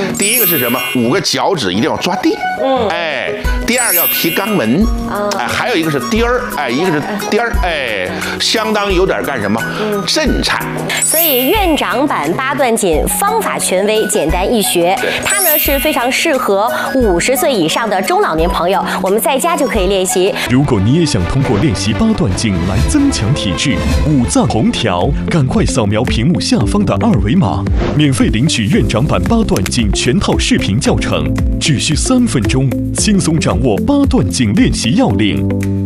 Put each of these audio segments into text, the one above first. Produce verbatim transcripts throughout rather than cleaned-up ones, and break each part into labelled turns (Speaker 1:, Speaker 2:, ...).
Speaker 1: 第一个是什么？五个脚趾一定要抓地。嗯，哎，第二个要提肛门。啊，哎，还有一个是颠儿，哎，一个是颠儿，哎，相当有点干什么？嗯，震颤。
Speaker 2: 所以院长版八段锦方法权威，简单易学。它呢是非常适合五十岁以上的中老年朋友，我们在家就可以练习。
Speaker 3: 如果你也想通过练习八段锦来增强体质，五脏红条，赶快扫描屏幕下方的二维码，免费领取院长版八段锦全套视频教程，只需三分钟，轻松掌握八段锦练习要领。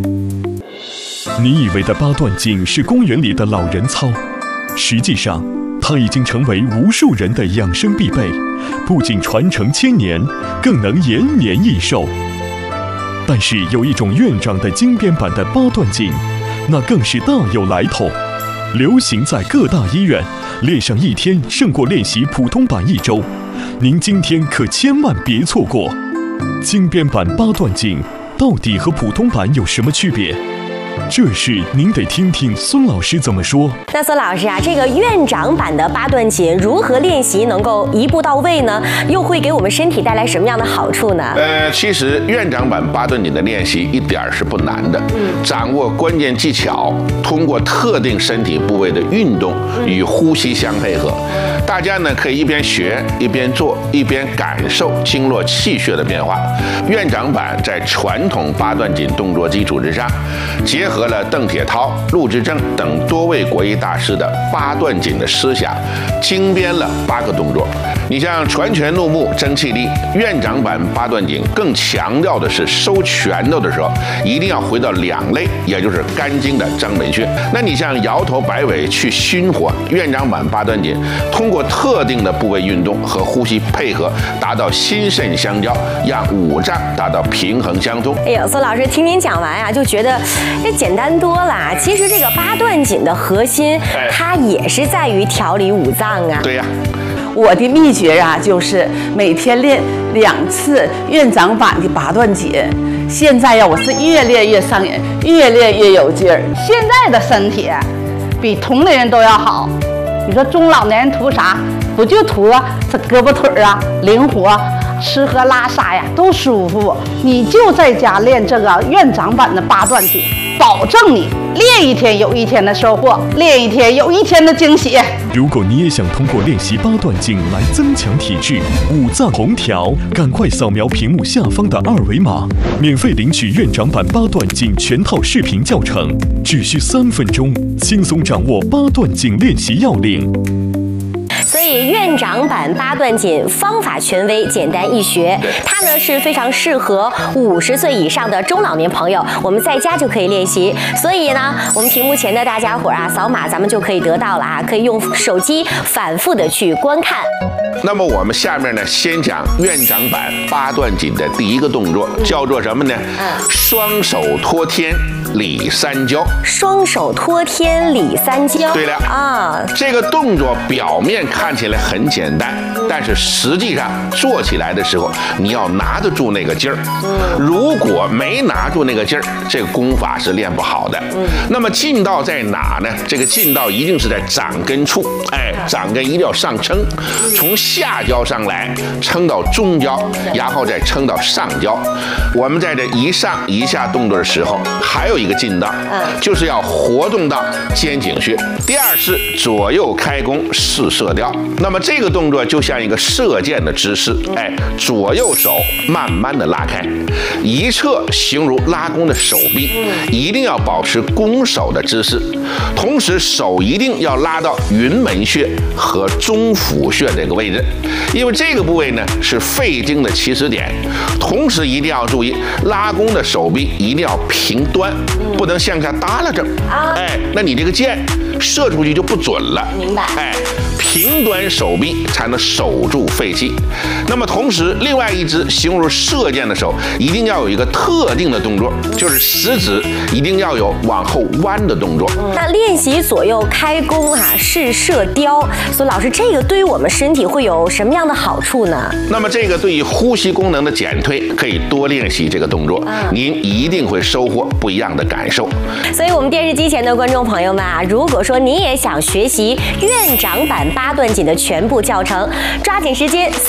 Speaker 3: 你以为的八段锦是公园里的老人操，实际上它已经成为无数人的养生必备，不仅传承千年，更能延年益寿。但是有一种院长的精编版的八段锦，那更是大有来头，流行在各大医院，练上一天胜过练习普通版一周。您今天可千万别错过！精编版八段锦到底和普通版有什么区别？这事您得听听孙老师怎么说。
Speaker 2: 那孙老师啊，这个院长版的八段锦如何练习能够一步到位呢？又会给我们身体带来什么样的好处呢？
Speaker 1: 呃，其实院长版八段锦的练习一点儿是不难的，嗯，掌握关键技巧，通过特定身体部位的运动与呼吸相配合，大家呢可以一边学一边做，一边感受经络气血的变化。院长版在传统八段锦动作基础之上，结合了邓铁涛、陆之正等多位国医大师的八段锦的思想，精编了八个动作。你像传拳入目、争气力，院长版八段锦更强调的是收拳头的时候一定要回到两肋，也就是肝经的张门穴。那你像摇头摆尾去熏火，院长版八段锦通过特定的部位运动和呼吸配合，达到心肾相交，让五脏达到平衡相通。
Speaker 2: 哎呦，孙老师听您讲完啊，就觉得这简单多了。其实这个八段锦的核心，哎，它也是在于调理五脏啊。
Speaker 1: 对呀。
Speaker 4: 我的秘诀啊，就是每天练两次院长版的八段锦。现在呀，我是越练越上瘾，越练越有劲儿。
Speaker 5: 现在的身体比同龄人都要好。你说中老年人图啥？不就图这胳膊腿啊灵活，吃喝拉撒呀都舒服。你就在家练这个院长版的八段锦，保证你练一天有一天的收获，练一天有一天的惊喜。
Speaker 3: 如果你也想通过练习八段锦来增强体质，五脏红条，赶快扫描屏幕下方的二维码，免费领取院长版八段锦全套视频教程，只需三分钟，轻松掌握八段锦练习要领。
Speaker 2: 所以院长版八段锦方法权威，简单易学。它呢是非常适合五十岁以上的中老年朋友，我们在家就可以练习。所以呢，我们屏幕前的大家伙啊，扫码咱们就可以得到了啊，可以用手机反复的去观看。
Speaker 1: 那么我们下面呢，先讲院长版八段锦的第一个动作，叫做什么呢？嗯，双手托天理三焦。
Speaker 2: 双手托天理三焦。
Speaker 1: 对了啊，这个动作表面看起来很简单，但是实际上做起来的时候，你要拿得住那个劲儿。如果没拿住那个劲儿，这个功法是练不好的。那么劲道在哪呢？这个劲道一定是在掌根处，哎，掌根一定要上撑，从下焦上来，撑到中焦，然后再撑到上焦。我们在这一上一下动作的时候，还有一个劲道，就是要活动到肩颈穴。第二是左右开弓试射雕。那么这个动作就像一个射箭的姿势，哎，左右手慢慢的拉开，一侧形如拉弓的手臂，一定要保持弓手的姿势，同时手一定要拉到云门穴和中府穴这个位置，因为这个部位呢是肺经的起始点。同时一定要注意，拉弓的手臂一定要平端，不能向下耷拉着，哎，那你这个箭射出去就不准了。
Speaker 2: 明白？
Speaker 1: 哎，平端手臂才能守住肺气。那么同时，另外一只形如射箭的手，一定要有一个特定的动作，就是食指一定要有往后弯的动作。
Speaker 2: 那练习左右开弓啊，试射雕，所以老师，这个对于我们身体会有什么样的好处呢？
Speaker 1: 那么这个对于呼吸功能的减退，可以多练习这个动作，您一定会收获不一样的感受。
Speaker 2: 所以我们电视机前的观众朋友们啊，如果说你也想学习院长版八段锦的全部教程，抓紧时间